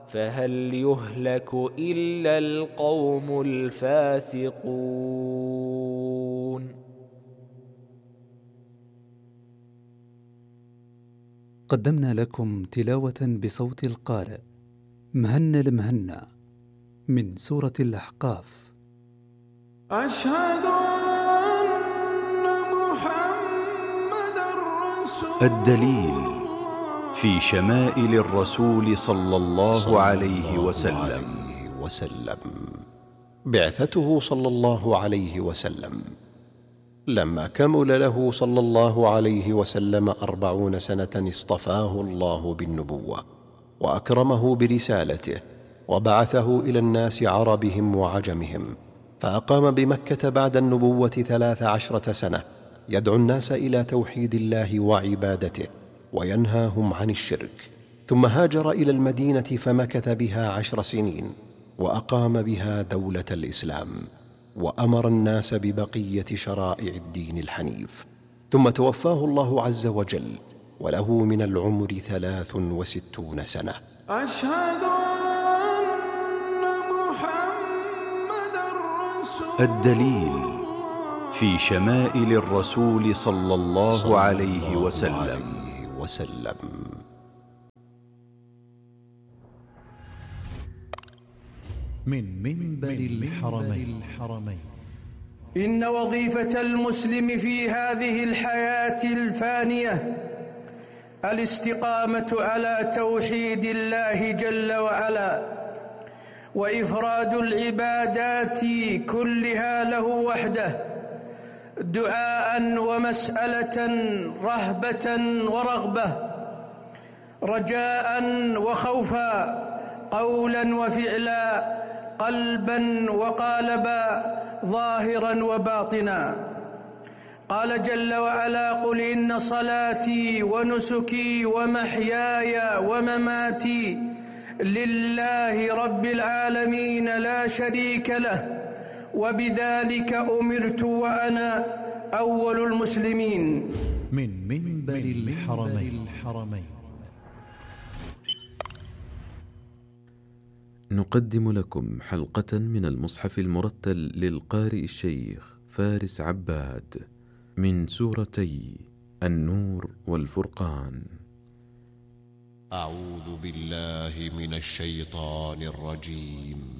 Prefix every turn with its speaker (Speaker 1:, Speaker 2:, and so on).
Speaker 1: فهل يهلك إلا القوم الفاسقون.
Speaker 2: قدمنا لكم تلاوة بصوت القارئ مهنا المهنا من سورة الأحقاف.
Speaker 3: أشهد أن محمدًا رسول
Speaker 4: الدليل في شمائل الرسول صلى الله عليه وسلم.
Speaker 5: بعثته صلى الله عليه وسلم، لما كمل له صلى الله عليه وسلم 40 سنة اصطفاه الله بالنبوة وأكرمه برسالته وبعثه إلى الناس عربهم وعجمهم، فأقام بمكة بعد النبوة 13 سنة يدعو الناس إلى توحيد الله وعبادته وينهاهم عن الشرك، ثم هاجر إلى المدينة فمكث بها 10 سنين وأقام بها دولة الإسلام وأمر الناس ببقية شرائع الدين الحنيف، ثم توفاه الله عز وجل وله من العمر 63 سنة.
Speaker 3: أشهد أن محمدًا رسول
Speaker 4: الدليل في شمائل الرسول صلى الله عليه وسلم.
Speaker 6: من منبر الحرمين.
Speaker 7: إن وظيفة المسلم في هذه الحياة الفانية الاستقامة على توحيد الله جل وعلا، وإفراد العبادات كلها له وحده، دعاء ومسألة، رهبة ورغبة، رجاء وخوفا، قولا وفعلا، قلبا وقالبا، ظاهرا وباطنا. قال جل وعلا: قل إن صلاتي ونسكي ومحياي ومماتي لله رب العالمين لا شريك له وبذلك أمرت وأنا أول المسلمين.
Speaker 6: من منبر الحرمين.
Speaker 8: نقدم لكم حلقة من المصحف المرتل للقارئ الشيخ فارس عباد من سورتي النور والفرقان.
Speaker 5: أعوذ بالله من الشيطان الرجيم.